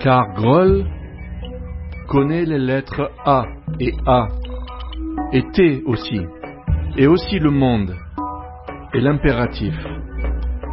car Groll connaît les lettres A, et T aussi, et aussi le monde, et l'impératif.